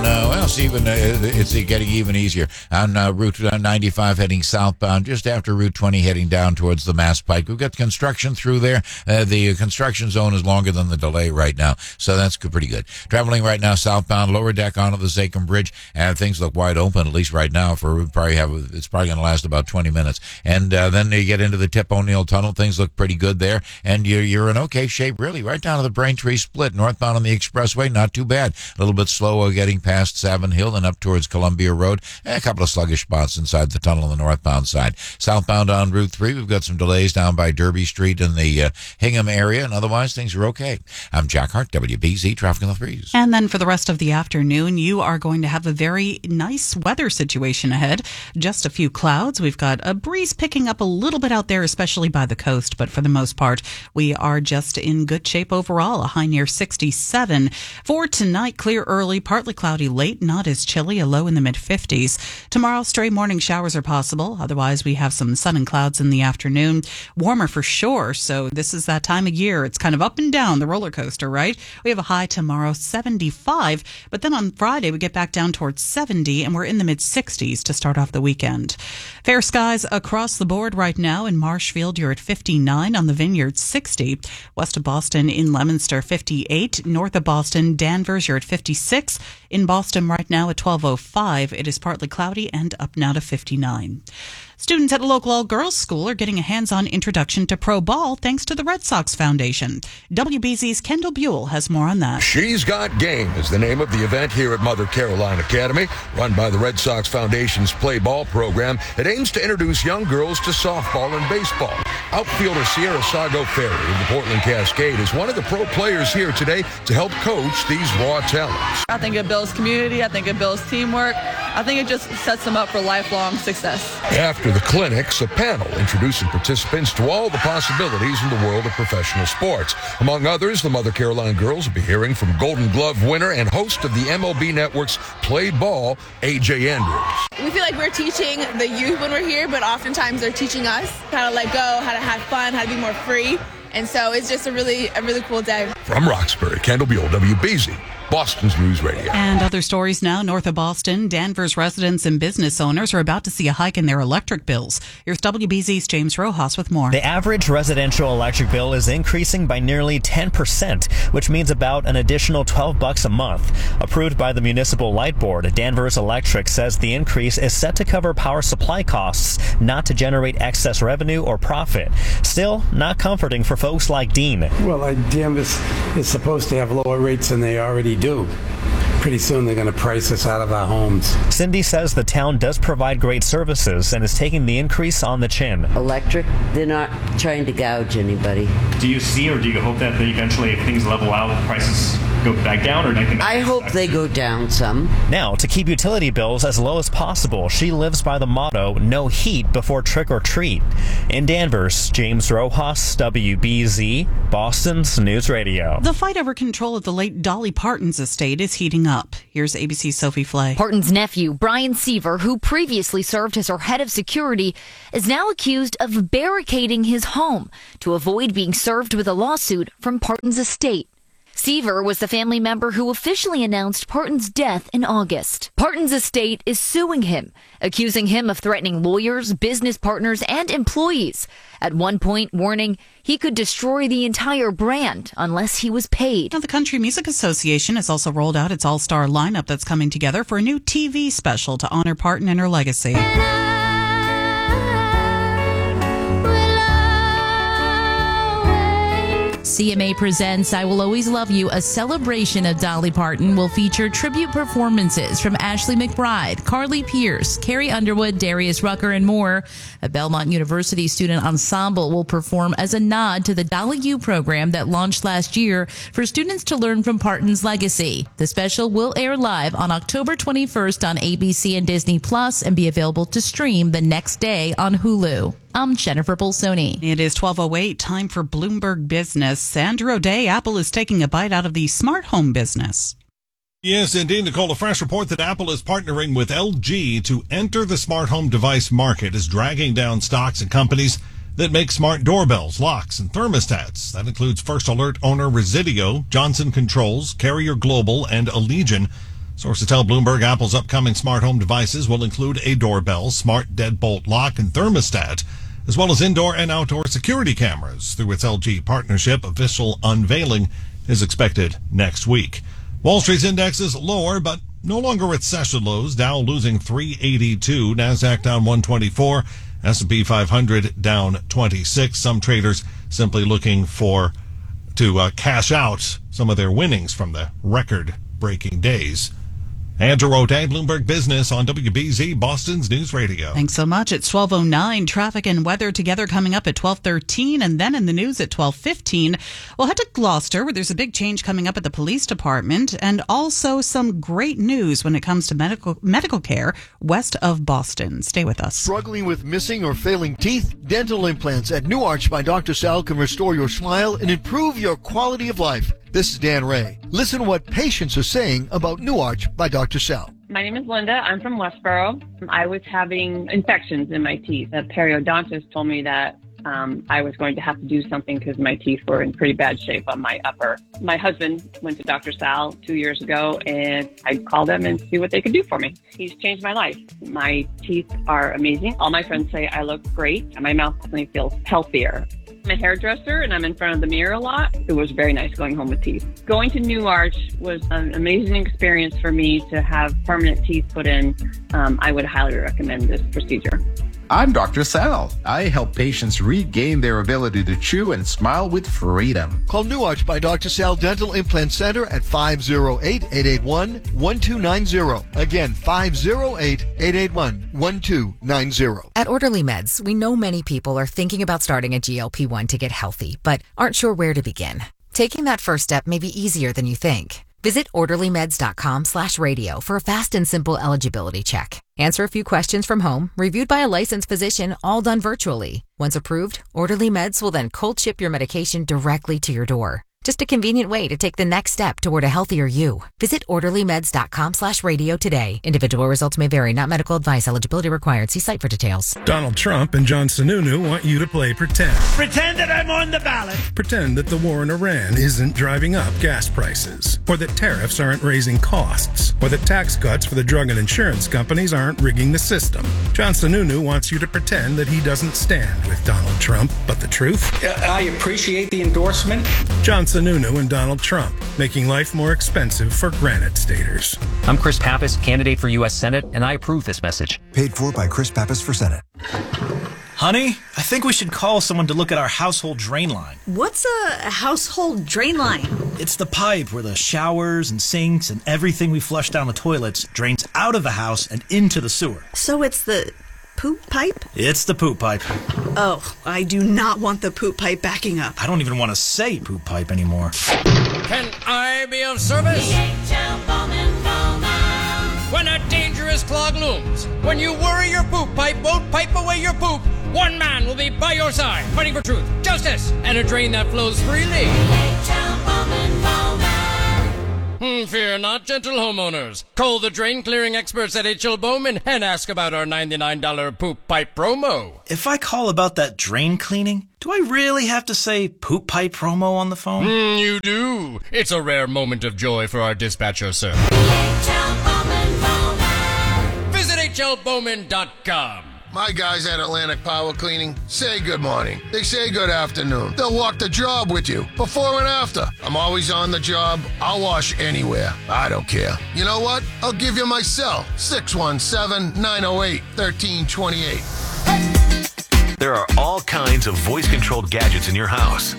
it's getting even easier on Route 95 heading southbound, just after Route 20 heading down towards the Mass Pike. We've got construction through there. The construction zone is longer than the delay right now, so that's pretty good. Traveling right now southbound, lower deck onto the Zachem Bridge, and things look wide open, at least right now, it's probably going to last about 20 minutes. And then you get into the Tip O'Neill Tunnel. Things look pretty good there. And you're in okay shape, really, right down to the Braintree Split. Northbound on the Expressway, not too bad. A little bit slow getting past Savin Hill and up towards Columbia Road. A couple of sluggish spots inside the tunnel on the northbound side. Southbound on Route 3, we've got some delays down by Derby Street in the Hingham area. And otherwise, things are okay. I'm Jack Hart, WBZ, traffic on the 3s. And then for the rest of the afternoon, you are going to have a very nice weather situation ahead. Just a few clouds. We've got a breeze picking up a little bit out there, especially by the coast, but for the most part, we are just in good shape overall. A high near 67. For tonight, clear early, partly cloudy late, not as chilly, a low in the mid-50s. Tomorrow, stray morning showers are possible. Otherwise, we have some sun and clouds in the afternoon. Warmer for sure, so this is that time of year. It's kind of up and down, the roller coaster, right? We have a high tomorrow, 75, but then on Friday, we get back down towards 70, and we're in the mid-60s to start off the weekend. Fair skies across the board right now. In Marshfield, you're at 59. On the Vineyard, 60. West of Boston, in Leominster, 58. North of Boston, Danvers, you're at 56. In Boston right now at 12:05. It is partly cloudy and up now to 59. Students at a local all-girls school are getting a hands-on introduction to pro ball thanks to the Red Sox Foundation. WBZ's Kendall Buell has more on that. She's Got Game is the name of the event here at Mother Caroline Academy, run by the Red Sox Foundation's Play Ball program. It aims to introduce young girls to softball and baseball. Outfielder Sierra Sago Ferry of the Portland Cascade is one of the pro players here today to help coach these raw talents. I think it builds community. I think it builds teamwork. I think it just sets them up for lifelong success. After the clinics, a panel introducing participants to all the possibilities in the world of professional sports. Among others, the Mother Caroline girls will be hearing from Golden Glove winner and host of the MLB Network's Play Ball, AJ Andrews. We feel like we're teaching the youth when we're here, but oftentimes they're teaching us how to let go, how to have fun, how to be more free. And so it's just a really cool day. From Roxbury, Kendall Buell, WBZ, Boston's News Radio. And other stories now north of Boston. Danvers residents and business owners are about to see a hike in their electric bills. Here's WBZ's James Rojas with more. The average residential electric bill is increasing by nearly 10%, which means about an additional $12 a month. Approved by the Municipal Light Board, Danvers Electric says the increase is set to cover power supply costs, not to generate excess revenue or profit. Still, not comforting for folks like Dean. Well, Danvers is supposed to have lower rates than they already do. Pretty soon they're going to price us out of our homes. Cindy says the town does provide great services and is taking the increase on the chin. Electric, they're not trying to gouge anybody. Do you see or do you hope that eventually if things level out, prices go back down? Or do you think I hope they go down some. Now, to keep utility bills as low as possible, she lives by the motto, no heat before trick or treat. In Danvers, James Rojas, WBZ, Boston's News Radio. The fight over control of the late Dolly Parton's estate is heating up. Here's ABC's Sophie Flay. Parton's nephew, Brian Seaver, who previously served as her head of security, is now accused of barricading his home to avoid being served with a lawsuit from Parton's estate. Seaver was the family member who officially announced Parton's death in August. Parton's estate is suing him, accusing him of threatening lawyers, business partners, and employees. At one point, warning he could destroy the entire brand unless he was paid. Now, the Country Music Association has also rolled out its all-star lineup that's coming together for a new TV special to honor Parton and her legacy. CMA presents I Will Always Love You, a celebration of Dolly Parton, will feature tribute performances from Ashley McBryde, Carly Pierce, Carrie Underwood, Darius Rucker, and more. A Belmont University student ensemble will perform as a nod to the Dolly U program that launched last year for students to learn from Parton's legacy. The special will air live on October 21st on ABC and Disney Plus and be available to stream the next day on Hulu. I'm Jennifer Bolsoni. It is 12:08, time for Bloomberg Business. Andrew O'Day, Apple is taking a bite out of the smart home business. Yes, indeed, Nicole. A fresh report that Apple is partnering with LG to enter the smart home device market is dragging down stocks and companies that make smart doorbells, locks, and thermostats. That includes First Alert owner Resideo, Johnson Controls, Carrier Global, and Allegion. Sources tell Bloomberg Apple's upcoming smart home devices will include a doorbell, smart deadbolt lock, and thermostat, as well as indoor and outdoor security cameras. Through its LG partnership, official unveiling is expected next week. Wall Street's index is lower, but no longer at session lows. Dow losing 382, NASDAQ down 124, S&P 500 down 26. Some traders simply looking to cash out some of their winnings from the record-breaking days. Andrew O'Day, Bloomberg Business on WBZ, Boston's News Radio. Thanks so much. It's 12:09. Traffic and weather together coming up at 12:13, and then in the news at 12:15. We'll head to Gloucester, where there's a big change coming up at the police department, and also some great news when it comes to medical care west of Boston. Stay with us. Struggling with missing or failing teeth? Dental implants at New Arch by Dr. Sal can restore your smile and improve your quality of life. This is Dan Ray. Listen to what patients are saying about New Arch by Dr. Sal. My name is Linda. I'm from Westboro. I was having infections in my teeth. The periodontist told me that I was going to have to do something because my teeth were in pretty bad shape on my upper. My husband went to Dr. Sal 2 years ago, and I called him and see what they could do for me. He's changed my life. My teeth are amazing. All my friends say I look great, and my mouth definitely feels healthier. I'm a hairdresser, and I'm in front of the mirror a lot. It was very nice going home with teeth. Going to New Arch was an amazing experience for me to have permanent teeth put in. I would highly recommend this procedure. I'm Dr. Sal. I help patients regain their ability to chew and smile with freedom. Call New Arch by Dr. Sal Dental Implant Center at 508-881-1290. Again, 508-881-1290. At Orderly Meds, we know many people are thinking about starting a GLP-1 to get healthy, but aren't sure where to begin. Taking that first step may be easier than you think. Visit orderlymeds.com/radio for a fast and simple eligibility check. Answer a few questions from home, reviewed by a licensed physician, all done virtually. Once approved, Orderly Meds will then cold ship your medication directly to your door. Just a convenient way to take the next step toward a healthier you. Visit orderlymeds.com/radio today. Individual results may vary, not medical advice. Eligibility required. See site for details. Donald Trump and John Sununu want you to play pretend. Pretend that I'm on the ballot. Pretend that the war in Iran isn't driving up gas prices, or that tariffs aren't raising costs, or that tax cuts for the drug and insurance companies aren't rigging the system. John Sununu wants you to pretend that he doesn't stand with Donald Trump, but the truth? I appreciate the endorsement. John Sununu and Donald Trump, making life more expensive for Granite Staters. I'm Chris Pappas, candidate for U.S. Senate, and I approve this message. Paid for by Chris Pappas for Senate. Honey, I think we should call someone to look at our household drain line. What's a household drain line? It's the pipe where the showers and sinks and everything we flush down the toilets drains out of the house and into the sewer. So it's the poop pipe? It's the poop pipe. Oh, I do not want the poop pipe backing up. I don't even want to say poop pipe anymore. Can I be of service? When a dangerous clog looms, when you worry your poop pipe won't pipe away your poop, one man will be by your side, fighting for truth, justice, and a drain that flows freely. Fear not, gentle homeowners. Call the drain clearing experts at H.L. Bowman and ask about our $99 poop pipe promo. If I call about that drain cleaning, do I really have to say poop pipe promo on the phone? You do. It's a rare moment of joy for our dispatcher, sir. Visit hlbowman.com. My guys at Atlantic Power Cleaning say good morning. They say good afternoon. They'll walk the job with you, before and after. I'm always on the job. I'll wash anywhere. I don't care. You know what? I'll give you my cell, 617-908-1328. There are all kinds of voice-controlled gadgets in your house.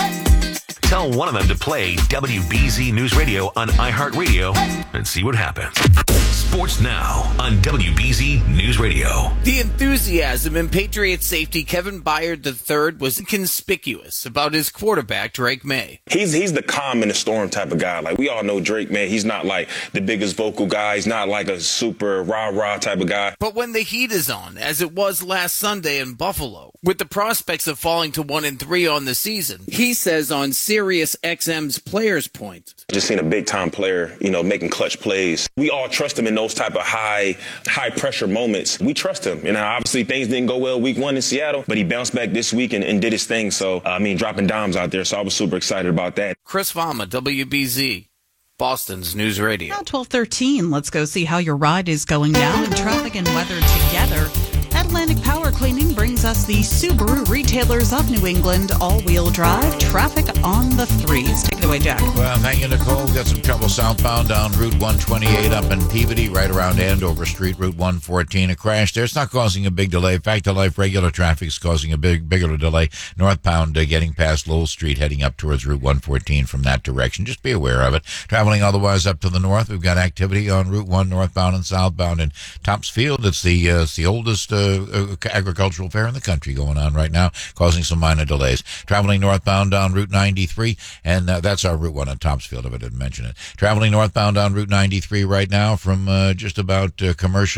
Tell one of them to play WBZ News Radio on iHeartRadio and see what happens. Sports now on WBZ News Radio. The enthusiasm in Patriots safety Kevin Byard III was inconspicuous about his quarterback, Drake May. He's the calm in the storm type of guy. Like, we all know Drake, man. He's not like the biggest vocal guy. He's not like a super rah-rah type of guy. But when the heat is on, as it was last Sunday in Buffalo, with the prospects of falling to 1-3 on the season, he says on Sirius XM's Players Point. Just seen a big-time player, making clutch plays. We all trust him in those type of high-pressure moments. We trust him. Obviously things didn't go well week 1 in Seattle, but he bounced back this week and did his thing. So, dropping dimes out there. So I was super excited about that. Chris Vama, WBZ, Boston's News Radio. Now 12:13. Let's go see how your ride is going now in traffic and weather together. Atlantic Power Cleaning brings us the Subaru Retailers of New England all-wheel drive traffic on the 3s. Take it away, Jack. Well, thank you, Nicole. We've got some trouble southbound down Route 128 up in Peabody, right around Andover Street, Route 114. A crash there. It's not causing a big delay. Fact of life, regular traffic is causing a bigger delay. Northbound getting past Lowell Street, heading up towards Route 114 from that direction. Just be aware of it. Traveling otherwise up to the north, we've got activity on Route 1 northbound and southbound in Topsfield. It's the oldest agricultural fair in the country going on right now, causing some minor delays. Traveling northbound on Route 93, and that's our Route 1 on Topsfield, if I didn't mention it. Traveling northbound on Route 93 right now from just about Commerce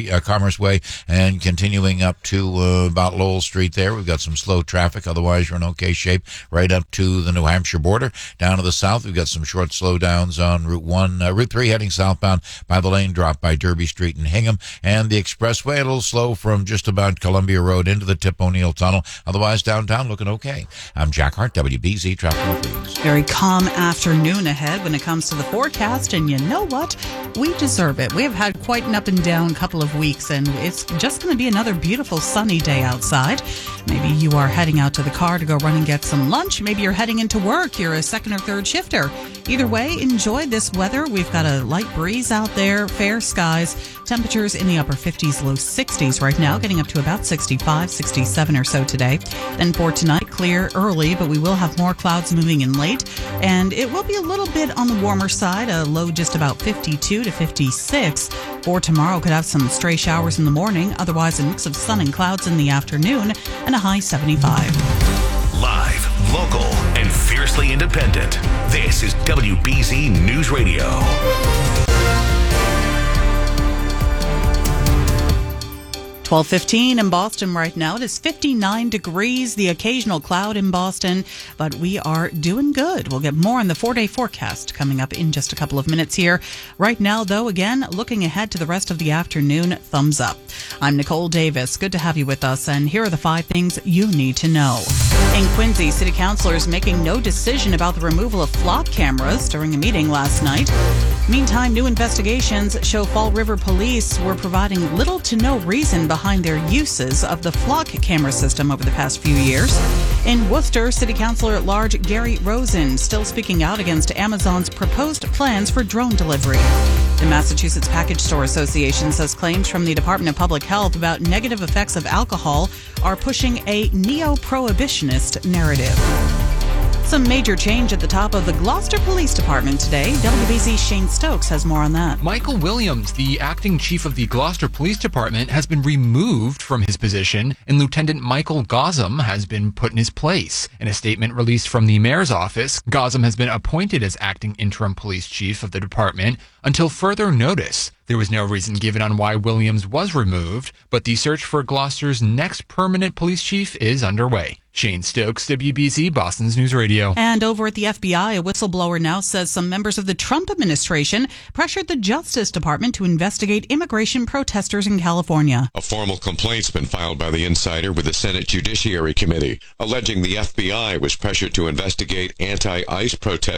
Way, and continuing up to about Lowell Street there. We've got some slow traffic. Otherwise, you're in okay shape right up to the New Hampshire border. Down to the south, we've got some short slowdowns on Route 3 heading southbound by the lane drop by Derby Street and Hingham, and the expressway a little slow from just about Columbia Road into the Tip O'Neill Tunnel. Otherwise, downtown looking okay. I'm Jack Hart, WBZ Traffic News. Very calm afternoon ahead when it comes to the forecast, and you know what? We deserve it. We have had quite an up and down couple of weeks, and it's just going to be another beautiful sunny day outside. Maybe you are heading out to the car to go run and get some lunch. Maybe you're heading into work. You're a second or third shifter. Either way, enjoy this weather. We've got a light breeze out there, fair skies, temperatures in the upper 50s, low 60s right now, getting up to about 65, 67 or so today. Then for tonight, clear early, but we will have more clouds moving in late, and it will be a little bit on the warmer side, a low just about 52 to 56. For tomorrow, could have some stray showers in the morning, otherwise a mix of sun and clouds in the afternoon, and a high 75. Live, local, and fiercely independent. This is WBZ News Radio. 12:15 in Boston right now. It is 59 degrees, the occasional cloud in Boston, but we are doing good. We'll get more on the 4-day forecast coming up in just a couple of minutes here. Right now, though, again, looking ahead to the rest of the afternoon, thumbs up. I'm Nicole Davis. Good to have you with us, and here are the 5 things you need to know. In Quincy, city councilors making no decision about the removal of flock cameras during a meeting last night. Meantime, new investigations show Fall River Police were providing little to no reason behind their uses of the flock camera system over the past few years. In Worcester, City Councilor at Large Gary Rosen still speaking out against Amazon's proposed plans for drone delivery. The Massachusetts Package Store Association says claims from the Department of Public Health about negative effects of alcohol are pushing a neo-prohibitionist narrative. Some major change at the top of the Gloucester Police Department today. WBZ's Shane Stokes has more on that. Michael Williams, the acting chief of the Gloucester Police Department, has been removed from his position, and Lieutenant Michael Gossam has been put in his place. In a statement released from the mayor's office, Gossam has been appointed as acting interim police chief of the department until further notice. There was no reason given on why Williams was removed, but the search for Gloucester's next permanent police chief is underway. Shane Stokes, WBZ, Boston's News Radio. And over at the FBI, a whistleblower now says some members of the Trump administration pressured the Justice Department to investigate immigration protesters in California. A formal complaint's been filed by the insider with the Senate Judiciary Committee, alleging the FBI was pressured to investigate anti-ICE protesters